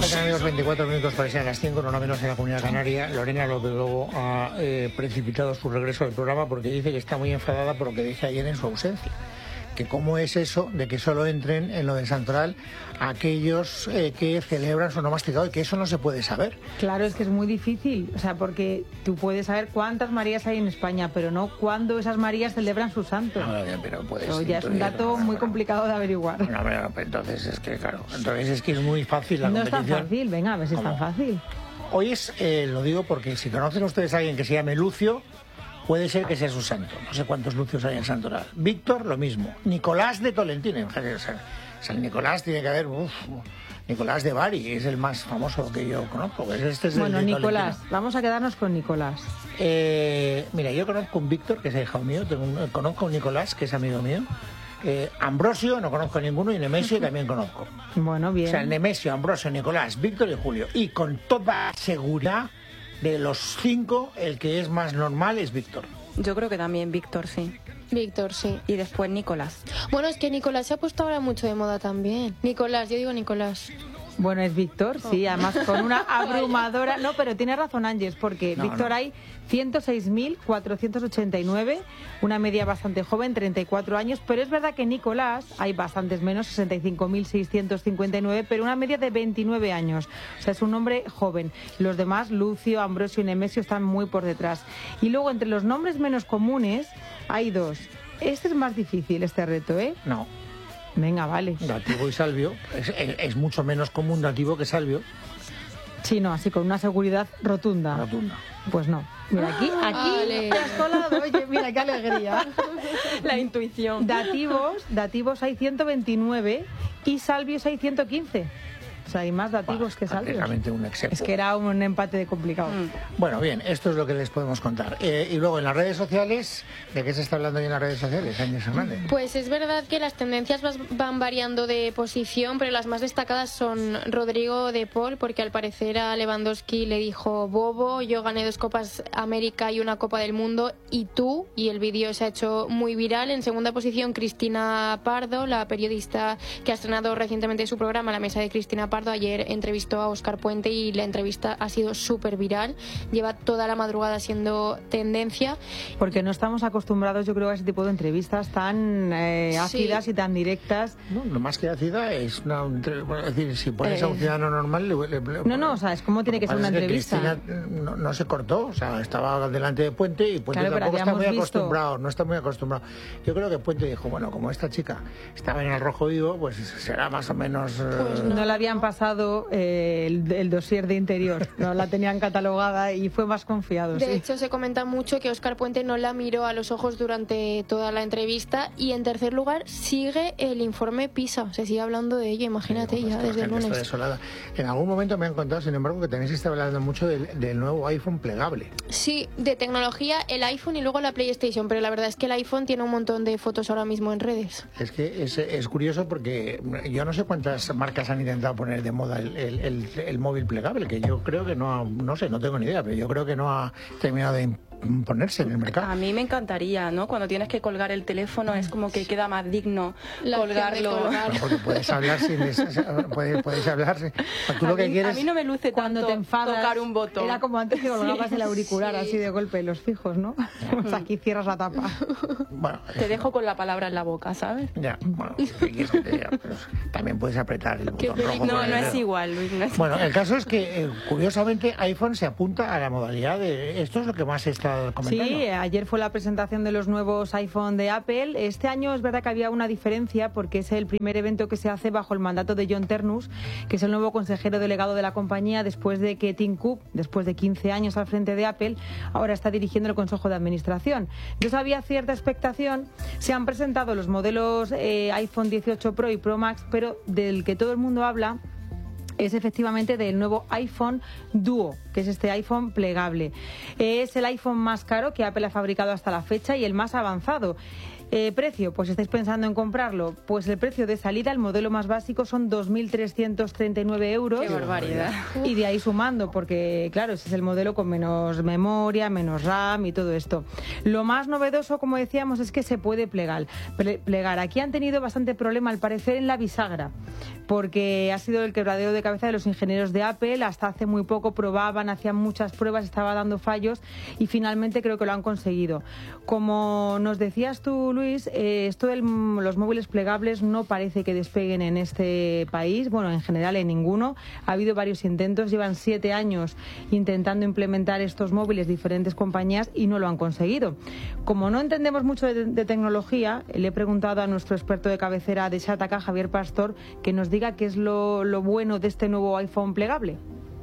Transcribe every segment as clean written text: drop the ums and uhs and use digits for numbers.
Faltan amigos 24 minutos para ser a las 5, no menos en la Comunidad Canaria. Lorena López Lobo ha precipitado su regreso al programa porque dice que está muy enfadada por lo que dije ayer en su ausencia. Que cómo es eso de que solo entren en lo del santoral aquellos que celebran su no masticado y que eso no se puede saber. Claro, es que es muy difícil, o sea, porque tú puedes saber cuántas Marías hay en España, pero no cuándo esas Marías celebran su santo. No, pero puedes, eso ya es un dato muy complicado de averiguar. No, pero entonces es que, claro, entonces es que es muy fácil la competición. No es tan fácil, venga, a ver si es tan fácil. Hoy es, lo digo porque si conocen ustedes a alguien que se llame Lucio, puede ser que sea su santo. No sé cuántos Lucios hay en Santoral. Víctor, lo mismo. Nicolás de Tolentino. San Nicolás tiene que haber... Nicolás de Bari es el más famoso que yo conozco. Este es bueno, Nicolás. Vamos a quedarnos con Nicolás. Mira, yo conozco un Víctor, que es hijo mío. Conozco un Nicolás, que es amigo mío. Ambrosio, no conozco ninguno. Y Nemesio también conozco. Bueno, bien. O sea, Nemesio, Ambrosio, Nicolás, Víctor y Julio. Y con toda seguridad... De los 5, el que es más normal es Víctor. Yo creo que también Víctor, sí. Víctor, sí. Y después Nicolás. Bueno, es que Nicolás se ha puesto ahora mucho de moda también. Nicolás, yo digo Nicolás. Bueno, es Víctor, sí, además con una abrumadora... No, pero tiene razón Ángeles, porque Víctor hay 106.489, una media bastante joven, 34 años, pero es verdad que Nicolás hay bastantes menos, 65.659, pero una media de 29 años. O sea, es un nombre joven. Los demás, Lucio, Ambrosio y Nemesio, están muy por detrás. Y luego, entre los nombres menos comunes, hay 2. Este es más difícil, este reto, ¿eh? No. Venga, vale. Dativo y Salvio. Es mucho menos común Dativo que Salvio. Sí, no, así con una seguridad rotunda. Rotunda. Pues no. Mira, aquí vale. te has colado. Oye, mira, qué alegría. La intuición. Dativos hay 129 y Salvios hay 115. O sea, hay más dativos que salvios. Prácticamente un excepto. Es que era un empate de complicado. Bueno, bien, esto es lo que les podemos contar. Y luego en las redes sociales, ¿de qué se está hablando hoy en las redes sociales, Ángeles Hernández? Pues es verdad que las tendencias van variando de posición, pero las más destacadas son Rodrigo de Paul, porque al parecer a Lewandowski le dijo bobo, yo gané 2 Copas América y una Copa del Mundo, y tú, y el vídeo se ha hecho muy viral. En segunda posición, Cristina Pardo, la periodista que ha estrenado recientemente su programa La Mesa de Cristina Pardo. Ayer entrevistó a Óscar Puente y la entrevista ha sido súper viral. Lleva toda la madrugada siendo tendencia. Porque no estamos acostumbrados, yo creo, a ese tipo de entrevistas tan ácidas y tan directas. No, lo más que ácida es una... Es decir, si pones a un ciudadano normal... No, o sea, es como tiene que ser una entrevista. Cristina no se cortó, o sea, estaba delante de Puente y Puente tampoco está muy acostumbrado, no está muy acostumbrado. Yo creo que Puente dijo, bueno, como esta chica estaba en el rojo vivo, pues será más o menos... Pues no le habían pasado el dossier de interior, no la tenían catalogada y fue más confiado. De hecho, se comenta mucho que Óscar Puente no la miró a los ojos durante toda la entrevista. Y en tercer lugar sigue el informe PISA, se sigue hablando de ello, imagínate, ya desde el lunes. Desolada. En algún momento me han contado, sin embargo, que también se está hablando mucho del nuevo iPhone plegable. Sí, de tecnología, el iPhone y luego la PlayStation, pero la verdad es que el iPhone tiene un montón de fotos ahora mismo en redes. Es que es curioso porque yo no sé cuántas marcas han intentado poner de moda el móvil plegable, que yo creo que no sé, no tengo ni idea, pero yo creo que no ha terminado de ponerse en el mercado. A mí me encantaría, ¿no? Cuando tienes que colgar el teléfono es como que queda más digno colgarlo. No, porque puedes hablar puedes hablar. Tú lo que quieres... A mí no me luce cuando tanto te enfadas, tocar un botón. Era como antes que colgabas el auricular así de golpe, los fijos, ¿no? Pues aquí cierras la tapa. Bueno, te dejo con la palabra en la boca, ¿sabes? Ya, bueno, ¿qué quieres que te diga? Pero también puedes apretar el botón rojo. No es igual, Luis. No es bueno, el caso es que, curiosamente, iPhone se apunta a la modalidad de... Esto es lo que más se está comentando. Sí, ayer fue la presentación de los nuevos iPhone de Apple. Este año es verdad que había una diferencia porque es el primer evento que se hace bajo el mandato de John Ternus, que es el nuevo consejero delegado de la compañía, después de que Tim Cook, después de 15 años al frente de Apple, ahora está dirigiendo el Consejo de Administración. Entonces había cierta expectación. Se han presentado los modelos iPhone 18 Pro y Pro Max, pero del que todo el mundo habla es efectivamente del nuevo iPhone Duo, que es este iPhone plegable. Es el iPhone más caro que Apple ha fabricado hasta la fecha y el más avanzado. ¿Precio? Pues estáis pensando en comprarlo. Pues el precio de salida, el modelo más básico, son 2.339 euros. ¡Qué barbaridad! Y de ahí sumando, porque claro, ese es el modelo con menos memoria, menos RAM y todo esto. Lo más novedoso, como decíamos, es que se puede plegar. Aquí han tenido bastante problema, al parecer, en la bisagra, porque ha sido el quebradero de cabeza de los ingenieros de Apple. Hasta hace muy poco probaban, hacían muchas pruebas, estaba dando fallos y finalmente creo que lo han conseguido. Como nos decías tú, Luis, esto de los móviles plegables no parece que despeguen en este país, bueno, en general en ninguno. Ha habido varios intentos, llevan 7 años intentando implementar estos móviles diferentes compañías y no lo han conseguido. Como no entendemos mucho de tecnología, le he preguntado a nuestro experto de cabecera de Shataka, Javier Pastor, que nos diga qué es lo bueno de este nuevo iPhone plegable.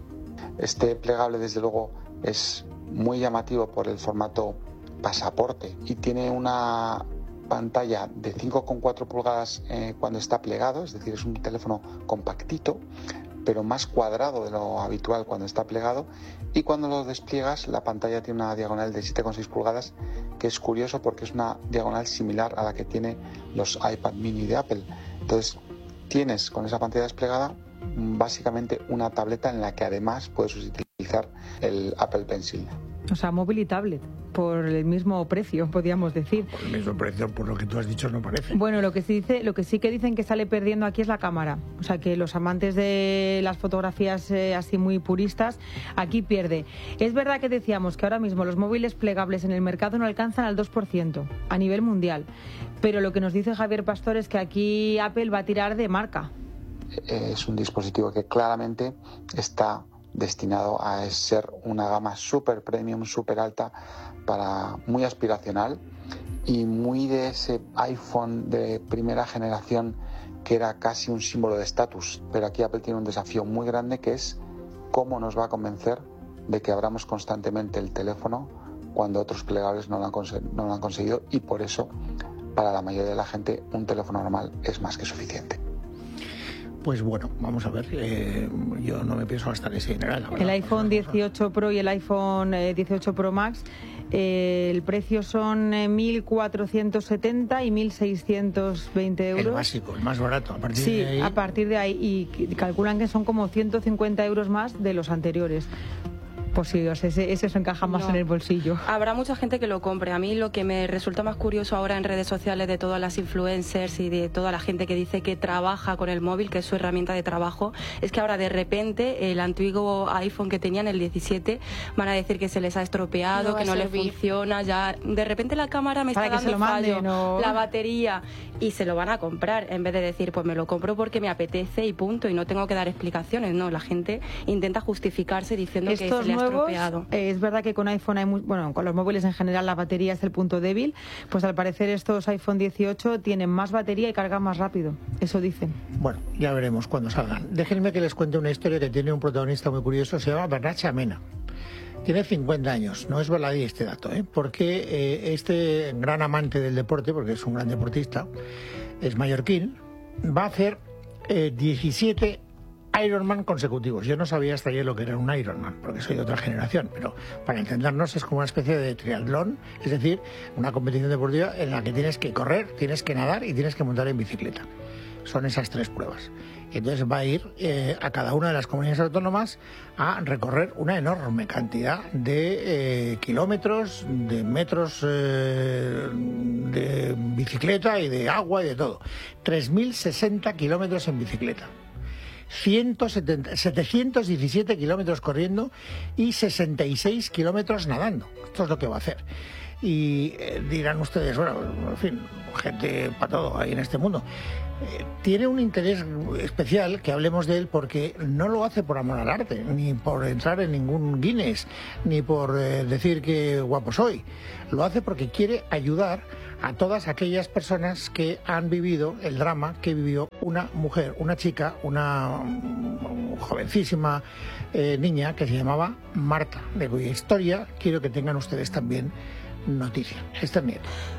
Este plegable, desde luego, es muy llamativo por el formato pasaporte y tiene una pantalla de 5,4 pulgadas cuando está plegado, es decir, es un teléfono compactito, pero más cuadrado de lo habitual cuando está plegado, y cuando lo despliegas la pantalla tiene una diagonal de 7,6 pulgadas, que es curioso porque es una diagonal similar a la que tiene los iPad mini de Apple. Entonces tienes con esa pantalla desplegada básicamente una tableta en la que además puedes utilizar el Apple Pencil. O sea, móvil y tablet, por el mismo precio, podríamos decir. Por el mismo precio, por lo que tú has dicho, no parece. Bueno, lo que sí que dicen que sale perdiendo aquí es la cámara. O sea, que los amantes de las fotografías así muy puristas, aquí pierde. Es verdad que decíamos que ahora mismo los móviles plegables en el mercado no alcanzan al 2% a nivel mundial. Pero lo que nos dice Javier Pastor es que aquí Apple va a tirar de marca. Es un dispositivo que claramente está destinado a ser una gama super premium, super alta, muy aspiracional y muy de ese iPhone de primera generación que era casi un símbolo de estatus. Pero aquí Apple tiene un desafío muy grande, que es cómo nos va a convencer de que abramos constantemente el teléfono cuando otros plegables no lo han conseguido, y por eso para la mayoría de la gente un teléfono normal es más que suficiente. Pues bueno, vamos a ver, yo no me pienso gastar ese dinero. El iPhone 18 Pro y el iPhone 18 Pro Max, el precio son 1.470 y 1.620 euros. El básico, el más barato. A partir de ahí, y calculan que son como 150 euros más de los anteriores. Pues sí, ese se encaja más en el bolsillo. Habrá mucha gente que lo compre. A mí lo que me resulta más curioso ahora en redes sociales de todas las influencers y de toda la gente que dice que trabaja con el móvil, que es su herramienta de trabajo, es que ahora de repente el antiguo iPhone que tenían, el 17, van a decir que se les ha estropeado, que no le funciona, ya de repente la cámara me está dando fallo, la batería, y se lo van a comprar en vez de decir, pues me lo compro porque me apetece y punto, y no tengo que dar explicaciones. No, la gente intenta justificarse diciendo que se le ha estropeado. Es verdad que con iPhone con los móviles en general la batería es el punto débil, pues al parecer estos iPhone 18 tienen más batería y cargan más rápido, eso dicen. Bueno, ya veremos cuando salgan. Déjenme que les cuente una historia que tiene un protagonista muy curioso, se llama Bernat Chamena. Tiene 50 años, no es baladí este dato, porque este gran amante del deporte, porque es un gran deportista, es mallorquín, va a hacer 17 Ironman consecutivos. Yo no sabía hasta ayer lo que era un Ironman, porque soy de otra generación, pero para entendernos es como una especie de triatlón, es decir, una competición deportiva en la que tienes que correr, tienes que nadar y tienes que montar en bicicleta. Son esas 3 pruebas. Entonces va a ir a cada una de las comunidades autónomas a recorrer una enorme cantidad de kilómetros, de metros de bicicleta y de agua y de todo. 3.060 kilómetros en bicicleta. 717 kilómetros corriendo y 66 kilómetros nadando. Esto es lo que va a hacer. Y dirán ustedes, bueno, en fin, gente para todo hay en este mundo. Tiene un interés especial que hablemos de él, porque no lo hace por amor al arte, ni por entrar en ningún Guinness, ni por decir que guapo soy. Lo hace porque quiere ayudar a todas aquellas personas que han vivido el drama que vivió una mujer, una chica, una jovencísima niña que se llamaba Marta, de cuya historia quiero que tengan ustedes también noticia. Esta es mi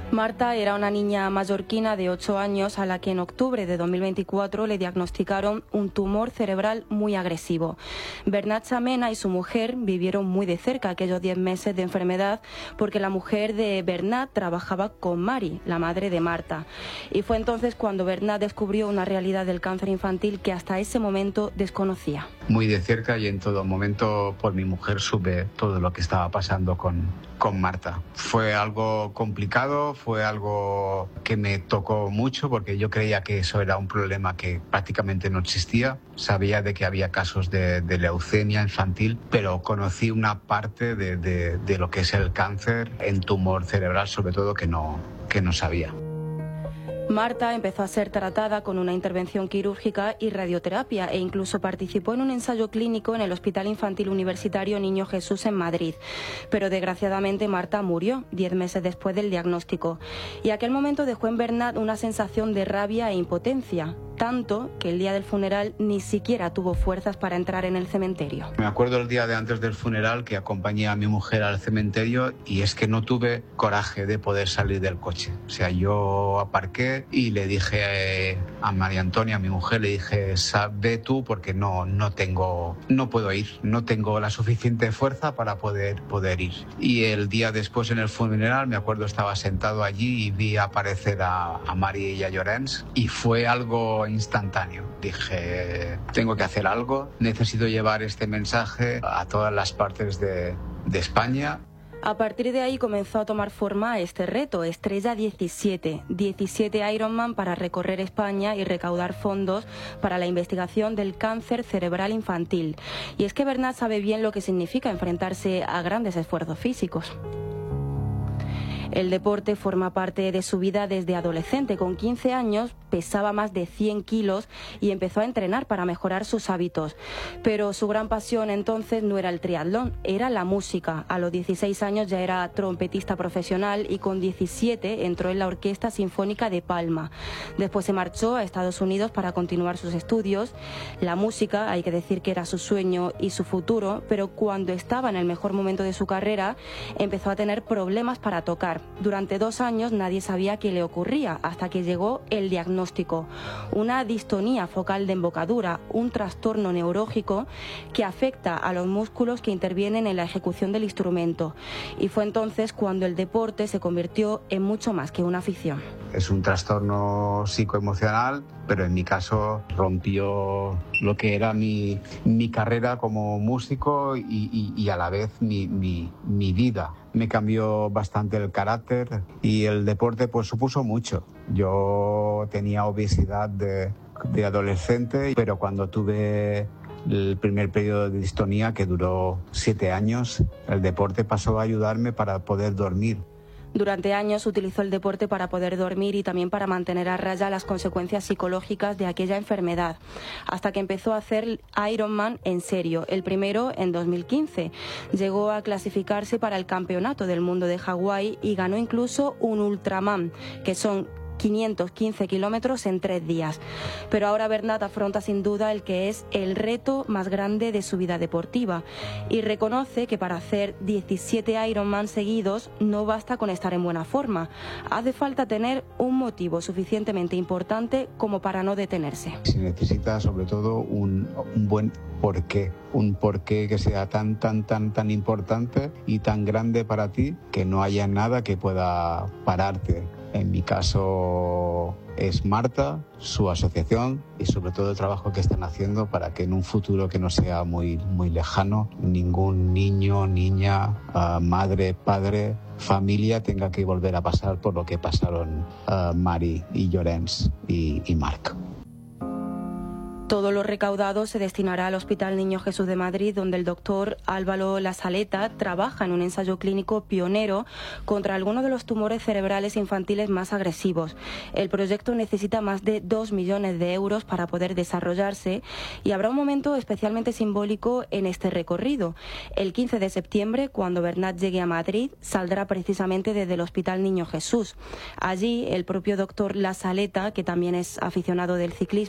Marta era una niña mallorquina de 8 años a la que en octubre de 2024 le diagnosticaron un tumor cerebral muy agresivo. Bernat Samena y su mujer vivieron muy de cerca aquellos 10 meses de enfermedad porque la mujer de Bernat trabajaba con Mari, la madre de Marta. Y fue entonces cuando Bernat descubrió una realidad del cáncer infantil que hasta ese momento desconocía. Muy de cerca y en todo momento por mi mujer supe todo lo que estaba pasando con Marta. Fue algo complicado, fue algo que me tocó mucho porque yo creía que eso era un problema que prácticamente no existía. Sabía de que había casos de leucemia infantil, pero conocí una parte de lo que es el cáncer en tumor cerebral, sobre todo que no sabía. Marta empezó a ser tratada con una intervención quirúrgica y radioterapia e incluso participó en un ensayo clínico en el Hospital Infantil Universitario Niño Jesús en Madrid. Pero desgraciadamente Marta murió 10 meses después del diagnóstico y aquel momento dejó en Bernat una sensación de rabia e impotencia, tanto que el día del funeral ni siquiera tuvo fuerzas para entrar en el cementerio. Me acuerdo el día de antes del funeral que acompañé a mi mujer al cementerio y es que no tuve coraje de poder salir del coche. O sea, yo aparqué y le dije a María Antonia, mi mujer, le dije, ve tú porque no puedo ir, no tengo la suficiente fuerza para poder ir. Y el día después en el funeral, me acuerdo, estaba sentado allí y vi aparecer a Mari y a Llorens y fue algo instantáneo. Dije, tengo que hacer algo, necesito llevar este mensaje a todas las partes de España. A partir de ahí comenzó a tomar forma este reto, Estrella 17 Ironman para recorrer España y recaudar fondos para la investigación del cáncer cerebral infantil. Y es que Bernat sabe bien lo que significa enfrentarse a grandes esfuerzos físicos. El deporte forma parte de su vida desde adolescente. Con 15 años pesaba más de 100 kilos y empezó a entrenar para mejorar sus hábitos. Pero su gran pasión entonces no era el triatlón, era la música. A los 16 años ya era trompetista profesional y con 17 entró en la Orquesta Sinfónica de Palma. Después se marchó a Estados Unidos para continuar sus estudios. La música, hay que decir que era su sueño y su futuro, pero cuando estaba en el mejor momento de su carrera empezó a tener problemas para tocar. Durante 2 años nadie sabía qué le ocurría hasta que llegó el diagnóstico. Una distonía focal de embocadura, un trastorno neurológico que afecta a los músculos que intervienen en la ejecución del instrumento. Y fue entonces cuando el deporte se convirtió en mucho más que una afición. Es un trastorno psicoemocional, pero en mi caso rompió lo que era mi carrera como músico y a la vez mi vida. Me cambió bastante el carácter y el deporte pues supuso mucho. Yo tenía obesidad de adolescente, pero cuando tuve el primer periodo de distonía, que duró 7 años, el deporte pasó a ayudarme para poder dormir. Durante años utilizó el deporte para poder dormir y también para mantener a raya las consecuencias psicológicas de aquella enfermedad, hasta que empezó a hacer Ironman en serio, el primero en 2015. Llegó a clasificarse para el Campeonato del Mundo de Hawái y ganó incluso un Ultraman, que son 515 kilómetros en 3 días. Pero ahora Bernat afronta sin duda el que es el reto más grande de su vida deportiva y reconoce que para hacer 17 Ironman seguidos no basta con estar en buena forma. Hace falta tener un motivo suficientemente importante como para no detenerse. Se necesita sobre todo un buen porqué, un porqué que sea tan importante y tan grande para ti que no haya nada que pueda pararte. En mi caso es Marta, su asociación y sobre todo el trabajo que están haciendo para que en un futuro que no sea muy lejano ningún niño, niña, madre, padre, familia tenga que volver a pasar por lo que pasaron Mari y Llorens y Marc. Todo lo recaudado se destinará al Hospital Niño Jesús de Madrid, donde el doctor Álvaro Lasaleta trabaja en un ensayo clínico pionero contra algunos de los tumores cerebrales infantiles más agresivos. El proyecto necesita más de 2 millones de euros para poder desarrollarse y habrá un momento especialmente simbólico en este recorrido. El 15 de septiembre, cuando Bernat llegue a Madrid, saldrá precisamente desde el Hospital Niño Jesús. Allí, el propio doctor Lasaleta, que también es aficionado del ciclismo,